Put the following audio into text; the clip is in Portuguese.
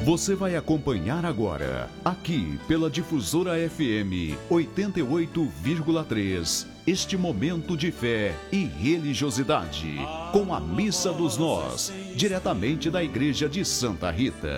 Você vai acompanhar agora, aqui pela Difusora FM 88,3, este momento de fé e religiosidade, com a Missa dos Nós, diretamente da Igreja de Santa Rita.